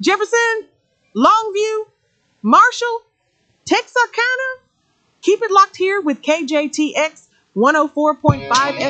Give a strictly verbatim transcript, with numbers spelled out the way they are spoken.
Jefferson, Longview, Marshall, Texarkana. Keep it locked here with K J T X one oh four point five